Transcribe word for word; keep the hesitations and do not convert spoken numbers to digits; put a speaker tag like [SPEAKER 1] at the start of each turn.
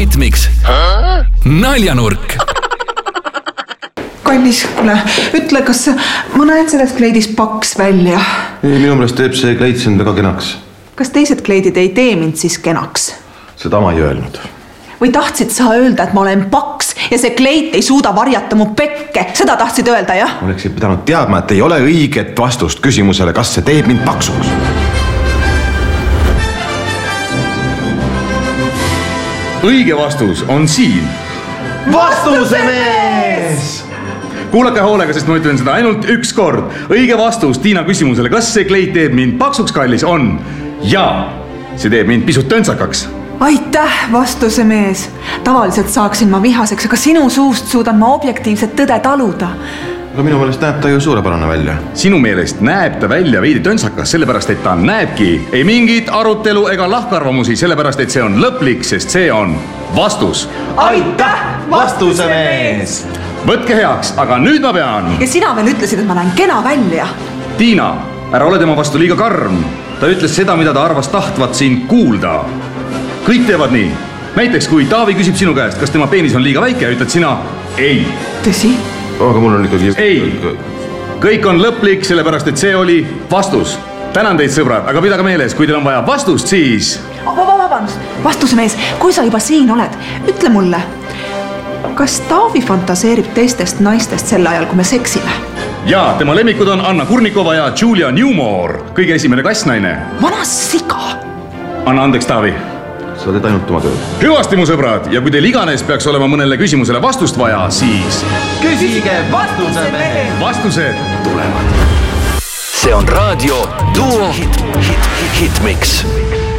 [SPEAKER 1] Hitmix naljanurk.
[SPEAKER 2] Kallis, kuule, ütle, kas ma näen sellest kleidis paks välja?
[SPEAKER 3] Minu meelest teeb see kleid sind väga kenaks.
[SPEAKER 2] Kas teised kleidid ei tee mind siis kenaks?
[SPEAKER 3] Seda ma ei öelnud.
[SPEAKER 2] Või tahtsid sa öelda, et ma olen paks ja see kleid ei suuda varjata mu pekke? Seda tahtsid öelda, jah?
[SPEAKER 3] Oleksid pidanud teadma, et ei ole õiget vastust küsimusele, kas see teeb mind paksuks.
[SPEAKER 4] Õige vastus on siin.
[SPEAKER 3] Vastuse mees!
[SPEAKER 4] Kuulake hoolega, sest ma ütlen seda ainult üks kord. Õige vastus Tiina küsimusele, kas see kleid teeb mind paksuks, kallis, on ja see teeb mind pisut töntsakaks.
[SPEAKER 2] Aitäh, vastuse mees. Tavaliselt saaksin ma vihaseks, aga sinu suust suudan ma objektiivset tõde taluda.
[SPEAKER 3] Aga minu meelest näeb ta ju suurepärane välja.
[SPEAKER 4] Sinu meelest näeb ta välja veidi töntsakas, sellepärast, et ta näebki ei mingit arutelu ega lahkarvamusi, sellepärast, et see on lõplik, sest see on vastus.
[SPEAKER 2] Aitäh,
[SPEAKER 3] vastuse mees!
[SPEAKER 4] Võtke heaks, aga nüüd ma pean.
[SPEAKER 2] Ja sina veel ütlesid, et ma näen kena välja.
[SPEAKER 4] Tiina, ära ole tema vastu liiga karm. Ta ütles seda, mida ta arvas tahtvat sind kuulda. Kõik teevad nii. Näiteks, kui Taavi küsib sinu käest, kas tema peenis on liiga väike, ütled sina ei.
[SPEAKER 2] Tõsi?
[SPEAKER 3] Aga mul on ikkagi...
[SPEAKER 4] Ei. Kõik on lõplik, sellepärast, et see oli vastus. Tänan teid, sõbrad, aga pidage meeles, kui teil on vaja vastust, siis...
[SPEAKER 2] Vabandust, vastuse mees, kui sa juba siin oled, ütle mulle, kas Taavi fantaseerib teistest naistest sel ajal, kui me seksime?
[SPEAKER 4] Jaa, tema lemmikud on Anna Kurnikova ja Julia Newmore, kõige esimene kassnaine.
[SPEAKER 2] Vana siga!
[SPEAKER 4] Anna andeks, Taavi.
[SPEAKER 3] Sa teed ainult oma tööd.
[SPEAKER 4] Hüvasti, mu sõbrad, ja kui teil iganes peaks olema mõnele küsimusele vastust vaja, siis...
[SPEAKER 3] Küsige vastuse mehe!
[SPEAKER 4] Vastused tulevad.
[SPEAKER 1] See on raadio Duo Hit, Hit, Hitmix.